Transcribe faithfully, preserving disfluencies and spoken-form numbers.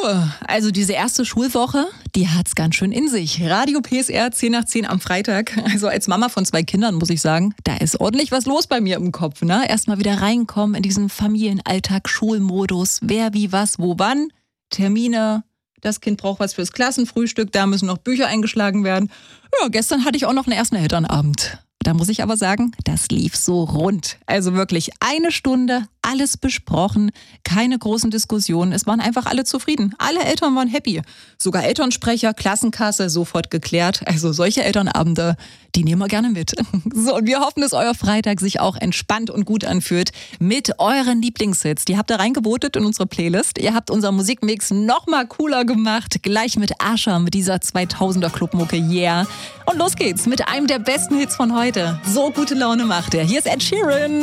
Also diese erste Schulwoche, die hat's ganz schön in sich. Radio P S R zehn nach zehn am Freitag. Also als Mama von zwei Kindern muss ich sagen, da ist ordentlich was los bei mir im Kopf. Ne? Erstmal wieder reinkommen in diesen Familienalltag, Schulmodus. Wer, wie, was, wo, wann. Termine. Das Kind braucht was fürs Klassenfrühstück. Da müssen noch Bücher eingeschlagen werden. Ja, gestern hatte ich auch noch einen ersten Elternabend. Da muss ich aber sagen, das lief so rund. Also wirklich eine Stunde, alles besprochen, keine großen Diskussionen. Es waren einfach alle zufrieden. Alle Eltern waren happy. Sogar Elternsprecher, Klassenkasse, sofort geklärt. Also solche Elternabende, die nehmen wir gerne mit. So, und wir hoffen, dass euer Freitag sich auch entspannt und gut anfühlt mit euren Lieblingshits. Die habt ihr reingevotet in unsere Playlist. Ihr habt unseren Musikmix noch mal cooler gemacht. Gleich mit Asher, mit dieser zweitausender Clubmucke, yeah. Und los geht's mit einem der besten Hits von heute. So gute Laune macht er. Hier ist Ed Sheeran.